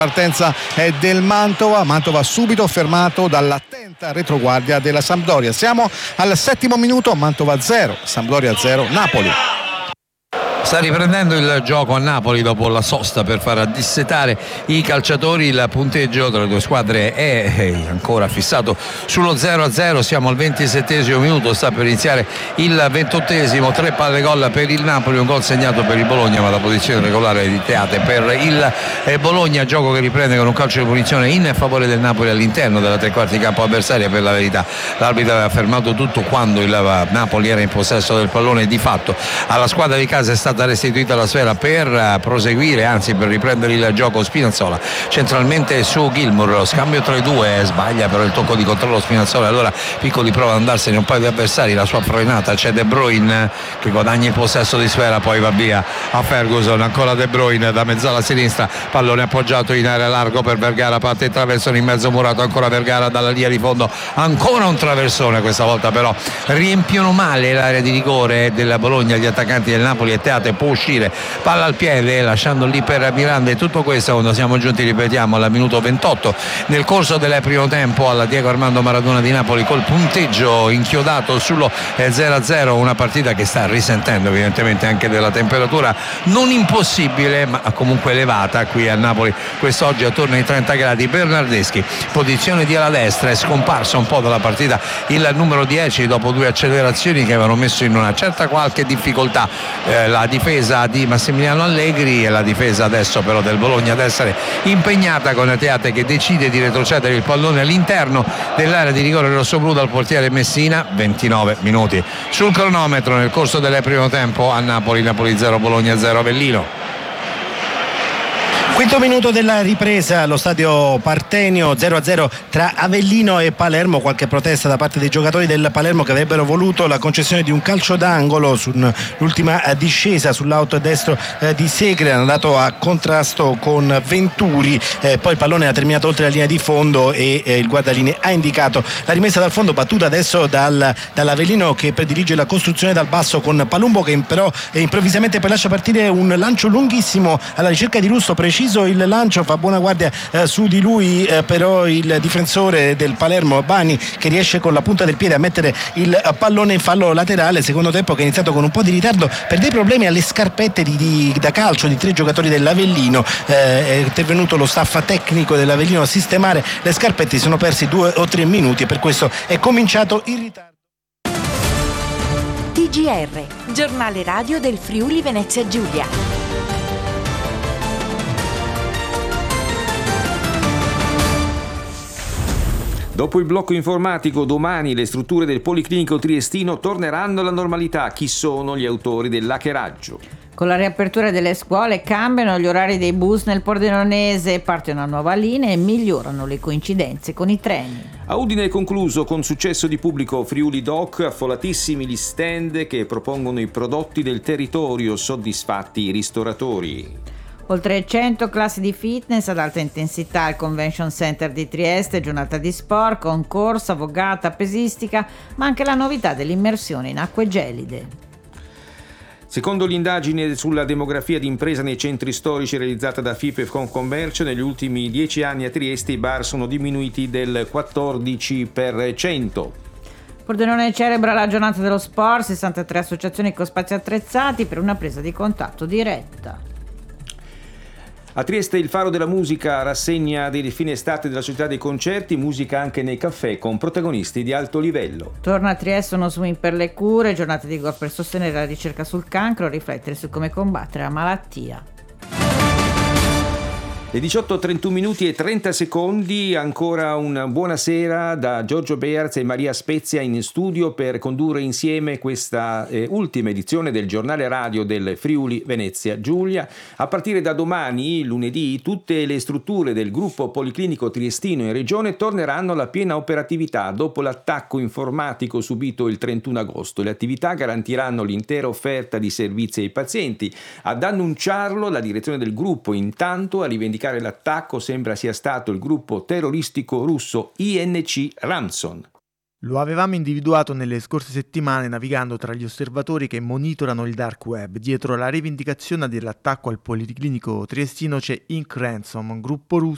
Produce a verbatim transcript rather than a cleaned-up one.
Partenza è del Mantova, Mantova subito fermato dall'attenta retroguardia della Sampdoria. Siamo al settimo minuto, Mantova zero, Sampdoria zero, Napoli. Sta riprendendo il gioco a Napoli dopo la sosta per far dissetare i calciatori. Il punteggio tra le due squadre è ancora fissato sullo zero a zero. Siamo al ventisettesimo minuto, sta per iniziare il ventottesimo. Tre palle gol per il Napoli, un gol segnato per il Bologna, ma la posizione regolare di Teate per il Bologna. Gioco che riprende con un calcio di punizione in favore del Napoli all'interno della tre quarti di campo avversaria. Per la verità l'arbitro aveva fermato tutto quando il Napoli era in possesso del pallone. Di fatto alla squadra di casa è stata restituita la sfera per proseguire, anzi per riprendere il gioco. Spinazzola centralmente su Gilmour, lo scambio tra i due, sbaglia però il tocco di controllo Spinazzola, allora Piccoli prova ad andarsene un paio di avversari, la sua frenata, c'è De Bruyne che guadagna il possesso di sfera, poi va via a Ferguson, ancora De Bruyne da mezzala a sinistra, pallone appoggiato in area largo per Vergara, parte il traversone in mezzo murato, ancora Vergara dalla linea di fondo, ancora un traversone, questa volta però riempiono male l'area di rigore del Bologna gli attaccanti del Napoli e Teate può uscire, palla al piede lasciando lì per Miranda, e tutto questo quando siamo giunti, ripetiamo, al minuto ventotto nel corso del primo tempo alla Diego Armando Maradona di Napoli, col punteggio inchiodato sullo zero a zero, una partita che sta risentendo evidentemente anche della temperatura non impossibile ma comunque elevata qui a Napoli quest'oggi attorno ai trenta gradi. Bernardeschi, posizione di ala destra, è scomparso un po' dalla partita il numero dieci dopo due accelerazioni che avevano messo in una certa qualche difficoltà eh, la difesa di Massimiliano Allegri, e la difesa adesso però del Bologna ad essere impegnata con Teate che decide di retrocedere il pallone all'interno dell'area di rigore rossoblu dal portiere Messina. Ventinove minuti sul cronometro nel corso del primo tempo a Napoli, Napoli zero Bologna zero Avellino. Quinto minuto della ripresa allo stadio Partenio, zero a zero tra Avellino e Palermo. Qualche protesta da parte dei giocatori del Palermo che avrebbero voluto la concessione di un calcio d'angolo sull'ultima discesa sull'out destro di Segre, hanno andato a contrasto con Venturi, eh, poi il pallone ha terminato oltre la linea di fondo e eh, il guardalinee ha indicato la rimessa dal fondo, battuta adesso dal, dall'Avellino che predilige la costruzione dal basso con Palumbo che però eh, improvvisamente poi lascia partire un lancio lunghissimo alla ricerca di Russo, preciso il lancio, fa buona guardia eh, su di lui eh, però il difensore del Palermo Bani che riesce con la punta del piede a mettere il pallone in fallo laterale. Secondo tempo che è iniziato con un po' di ritardo per dei problemi alle scarpette di, di, da calcio di tre giocatori dell'Avellino, eh, è intervenuto lo staff tecnico dell'Avellino a sistemare le scarpette, si sono persi due o tre minuti e per questo è cominciato il ritardo. T G R, giornale radio del Friuli Venezia Giulia. Dopo il blocco informatico, domani le strutture del Policlinico Triestino torneranno alla normalità. Chi sono gli autori dell'hackeraggio? Con la riapertura delle scuole cambiano gli orari dei bus nel Pordenonese, parte una nuova linea e migliorano le coincidenze con i treni. A Udine è concluso con successo di pubblico Friuli Doc, affollatissimi gli stand che propongono i prodotti del territorio, soddisfatti i ristoratori. Oltre cento classi di fitness ad alta intensità al Convention Center di Trieste, giornata di sport, concorso, avvogata, pesistica, ma anche la novità dell'immersione in acque gelide. Secondo l'indagine sulla demografia di impresa nei centri storici realizzata da F I P e Confcommercio, negli ultimi dieci anni a Trieste i bar sono diminuiti del quattordici per cento. Pordenone celebra la giornata dello sport, sessantatré associazioni con spazi attrezzati per una presa di contatto diretta. A Trieste il Faro della Musica rassegna dei fine estate della società dei concerti, musica anche nei caffè con protagonisti di alto livello. Torna a Trieste uno swing per le cure, giornate di golf per sostenere la ricerca sul cancro, riflettere su come combattere la malattia. Le diciotto e trentuno minuti e trenta secondi, ancora una buonasera da Giorgio Bearz e Maria Spezia in studio per condurre insieme questa eh, ultima edizione del giornale radio del Friuli Venezia Giulia. A partire da domani, lunedì, tutte le strutture del gruppo Policlinico Triestino in regione torneranno alla piena operatività dopo l'attacco informatico subito il trentuno agosto. Le attività garantiranno l'intera offerta di servizi ai pazienti. Ad annunciarlo la direzione del gruppo, intanto a rivendicare l'attacco sembra sia stato il gruppo terroristico russo I N C Ramson. Lo avevamo individuato nelle scorse settimane navigando tra gli osservatori che monitorano il dark web. Dietro la rivendicazione dell'attacco al Policlinico Triestino c'è Inc Ransom, un gruppo russo